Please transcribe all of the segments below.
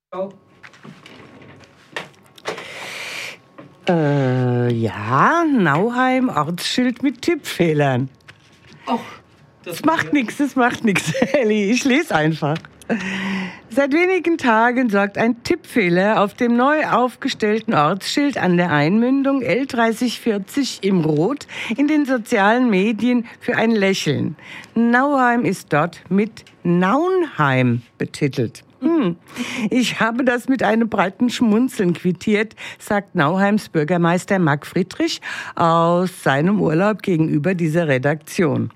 Ja, Nauheim, Ortsschild mit Tippfehlern. Ach, das macht nichts, Elli. Ich lese einfach. Seit wenigen Tagen sorgt ein Tippfehler auf dem neu aufgestellten Ortsschild an der Einmündung L3040 im Rot in den sozialen Medien für ein Lächeln. Nauheim ist dort mit Naunheim betitelt. Ich habe das mit einem breiten Schmunzeln quittiert, sagt Nauheims Bürgermeister Marc Friedrich aus seinem Urlaub gegenüber dieser Redaktion.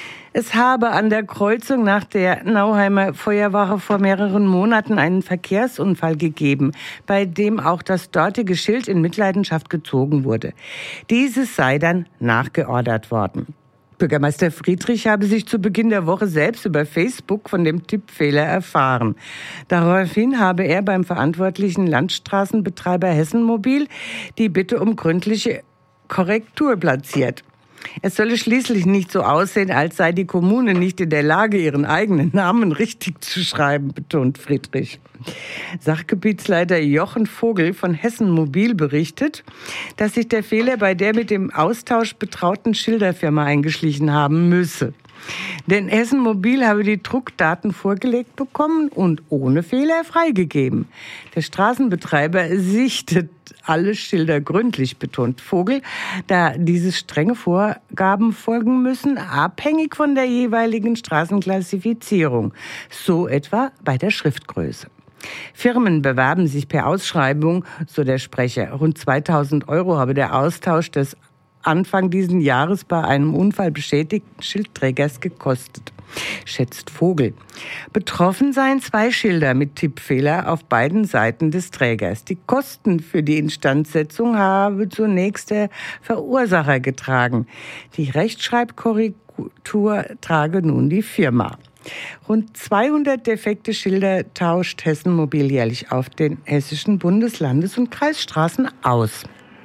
Es habe an der Kreuzung nach der Nauheimer Feuerwache vor mehreren Monaten einen Verkehrsunfall gegeben, bei dem auch das dortige Schild in Mitleidenschaft gezogen wurde. Dieses sei dann nachgeordert worden. Bürgermeister Friedrich habe sich zu Beginn der Woche selbst über Facebook von dem Tippfehler erfahren. Daraufhin habe er beim verantwortlichen Landstraßenbetreiber Hessenmobil die Bitte um gründliche Korrektur platziert. Es solle schließlich nicht so aussehen, als sei die Kommune nicht in der Lage, ihren eigenen Namen richtig zu schreiben, betont Friedrich. Sachgebietsleiter Jochen Vogel von Hessen Mobil berichtet, dass sich der Fehler bei der mit dem Austausch betrauten Schilderfirma eingeschlichen haben müsse. Denn Hessen Mobil habe die Druckdaten vorgelegt bekommen und ohne Fehler freigegeben. Der Straßenbetreiber sichtet alle Schilder gründlich, betont Vogel, da diese strenge Vorgaben folgen müssen, abhängig von der jeweiligen Straßenklassifizierung, so etwa bei der Schriftgröße. Firmen bewerben sich per Ausschreibung, so der Sprecher. Rund 2.000 € habe der Austausch des Anfang diesen Jahres bei einem Unfall beschädigten Schildträgers gekostet, schätzt Vogel. Betroffen seien 2 Schilder mit Tippfehler auf beiden Seiten des Trägers. Die Kosten für die Instandsetzung habe zunächst der Verursacher getragen. Die Rechtschreibkorrektur trage nun die Firma. Rund 200 defekte Schilder tauscht Hessen Mobil jährlich auf den hessischen Bundes-, und Kreisstraßen aus.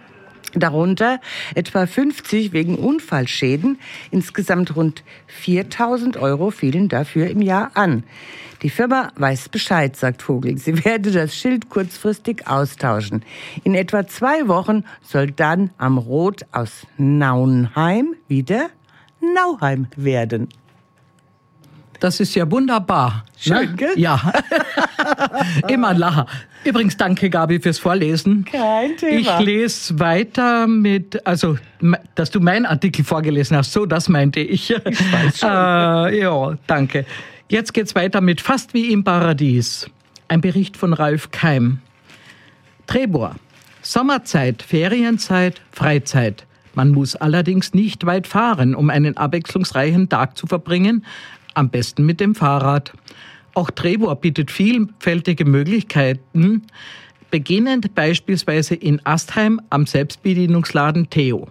Darunter etwa 50 wegen Unfallschäden. Insgesamt rund 4.000 € fielen dafür im Jahr an. Die Firma weiß Bescheid, sagt Vogel. Sie werde das Schild kurzfristig austauschen. In etwa 2 Wochen soll dann am Rot aus Naunheim wieder Nauheim werden. Das ist ja wunderbar. Schön, ne? Gell? Ja. Immer ein Lacher. Übrigens, danke, Gabi, fürs Vorlesen. Kein Thema. Ich lese weiter mit, also, dass du meinen Artikel vorgelesen hast, so, das meinte ich. Ich weiß schon. Ja, danke. Jetzt geht's weiter mit Fast wie im Paradies. Ein Bericht von Ralf Keim. Trebor. Sommerzeit, Ferienzeit, Freizeit. Man muss allerdings nicht weit fahren, um einen abwechslungsreichen Tag zu verbringen. Am besten mit dem Fahrrad. Auch Trebor bietet vielfältige Möglichkeiten, beginnend beispielsweise in Astheim am Selbstbedienungsladen Theo.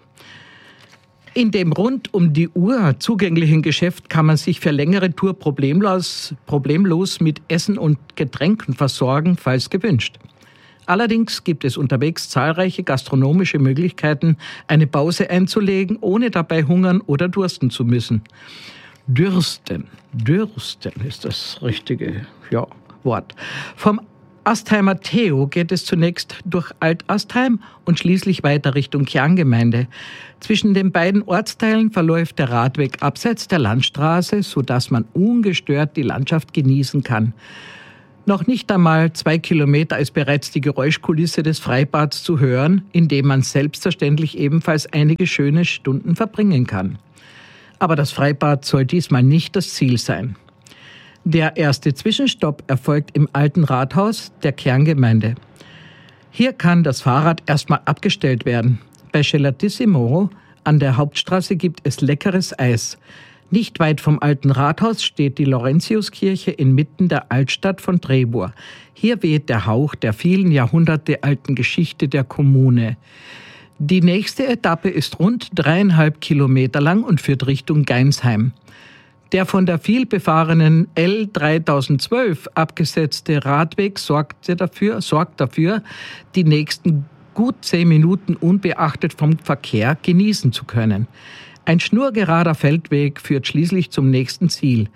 In dem rund um die Uhr zugänglichen Geschäft kann man sich für längere Tour problemlos mit Essen und Getränken versorgen, falls gewünscht. Allerdings gibt es unterwegs zahlreiche gastronomische Möglichkeiten, eine Pause einzulegen, ohne dabei hungern oder dursten zu müssen. Dürsten ist das richtige Wort. Vom Astheimer Theo geht es zunächst durch Alt-Astheim und schließlich weiter Richtung Kerngemeinde. Zwischen den beiden Ortsteilen verläuft der Radweg abseits der Landstraße, sodass man ungestört die Landschaft genießen kann. Noch nicht einmal 2 Kilometer ist bereits die Geräuschkulisse des Freibads zu hören, in dem man selbstverständlich ebenfalls einige schöne Stunden verbringen kann. Aber das Freibad soll diesmal nicht das Ziel sein. Der erste Zwischenstopp erfolgt im alten Rathaus der Kerngemeinde. Hier kann das Fahrrad erstmal abgestellt werden. Bei Gelatissimo an der Hauptstraße gibt es leckeres Eis. Nicht weit vom alten Rathaus steht die Laurentiuskirche inmitten der Altstadt von Trebor. Hier weht der Hauch der vielen Jahrhunderte alten Geschichte der Kommune. Die nächste Etappe ist rund 3,5 Kilometer lang und führt Richtung Geinsheim. Der von der vielbefahrenen L3012 abgesetzte Radweg sorgt dafür, die nächsten gut 10 Minuten unbeachtet vom Verkehr genießen zu können. Ein schnurgerader Feldweg führt schließlich zum nächsten Ziel.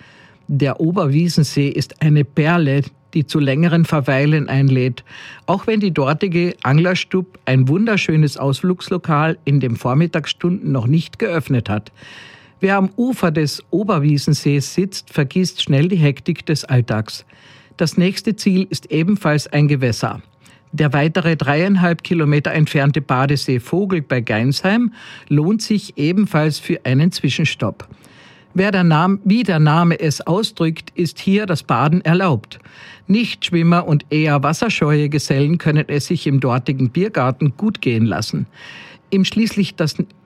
Der Oberwiesensee ist eine Perle, die zu längeren Verweilen einlädt. Auch wenn die dortige Anglerstub, ein wunderschönes Ausflugslokal, in den Vormittagsstunden noch nicht geöffnet hat. Wer am Ufer des Oberwiesensees sitzt, vergisst schnell die Hektik des Alltags. Das nächste Ziel ist ebenfalls ein Gewässer. Der weitere 3,5 Kilometer entfernte Badesee Vogel bei Geinsheim lohnt sich ebenfalls für einen Zwischenstopp. Wie der Name es ausdrückt, ist hier das Baden erlaubt. Nichtschwimmer und eher wasserscheue Gesellen können es sich im dortigen Biergarten gut gehen lassen. Um schließlich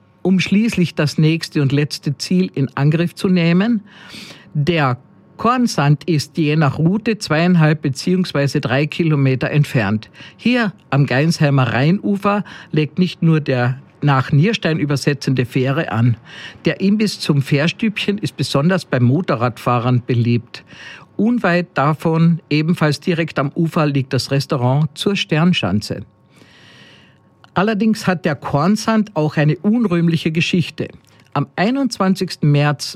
das nächste und letzte Ziel in Angriff zu nehmen, der Kornsand ist je nach Route 2,5 bzw. 3 Kilometer entfernt. Hier am Geinsheimer Rheinufer legt nicht nur der nach Nierstein übersetzende Fähre an. Der Imbiss zum Fährstübchen ist besonders bei Motorradfahrern beliebt. Unweit davon, ebenfalls direkt am Ufer, liegt das Restaurant zur Sternschanze. Allerdings hat der Kornsand auch eine unrühmliche Geschichte. Am 21. März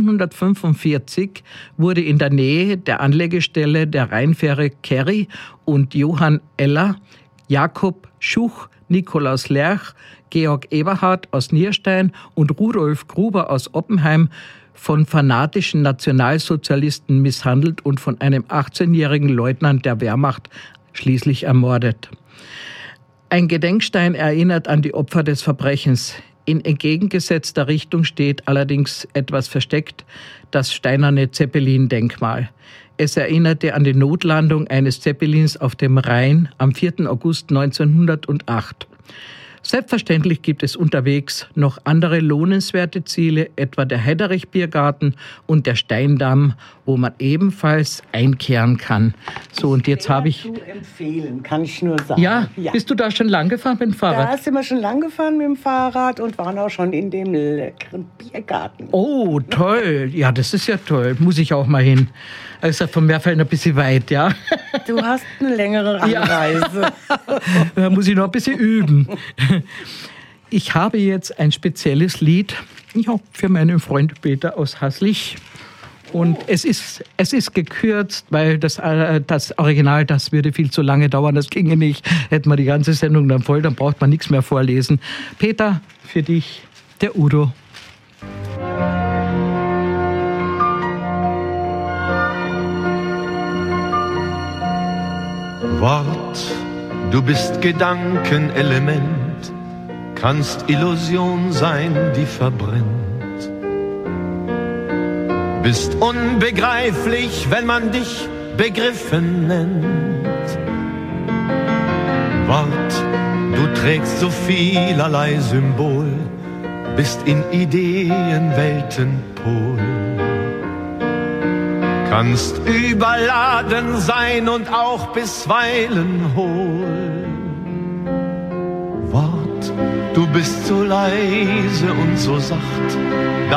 1945 wurde in der Nähe der Anlegestelle der Rheinfähre Kerry und Johann Eller, Jakob Schuch, Nikolaus Lerch, Georg Eberhard aus Nierstein und Rudolf Gruber aus Oppenheim von fanatischen Nationalsozialisten misshandelt und von einem 18-jährigen Leutnant der Wehrmacht schließlich ermordet. Ein Gedenkstein erinnert an die Opfer des Verbrechens. In entgegengesetzter Richtung steht allerdings etwas versteckt das steinerne Zeppelin-Denkmal. Es erinnerte an die Notlandung eines Zeppelins auf dem Rhein am 4. August 1908. Selbstverständlich gibt es unterwegs noch andere lohnenswerte Ziele, etwa der Hedderich-Biergarten und der Steindamm, wo man ebenfalls einkehren kann. So, und jetzt habe ich... Zu empfehlen, kann ich nur sagen. Ja, bist du da schon lang gefahren mit dem Fahrrad? Da sind wir schon lang gefahren mit dem Fahrrad und waren auch schon in dem leckeren Biergarten. Oh, toll. Ja, das ist ja toll. Muss ich auch mal hin. Also von Meerfeld ein bisschen weit, ja. Du hast eine längere Anreise. Ja. Da muss ich noch ein bisschen üben. Ich habe jetzt ein spezielles Lied für meinen Freund Peter aus Haslich. Und es ist gekürzt, weil das Original, das würde viel zu lange dauern, das ginge nicht. Hätten wir die ganze Sendung dann voll, dann braucht man nichts mehr vorlesen. Peter, für dich, der Udo. Wort, du bist Gedankenelement, kannst Illusion sein, die verbrennt. Bist unbegreiflich, wenn man dich begriffen nennt. Wort, du trägst so vielerlei Symbol, bist in Ideenwelten Pol. Kannst überladen sein und auch bisweilen hohl. Wort, du bist so leise und so sacht,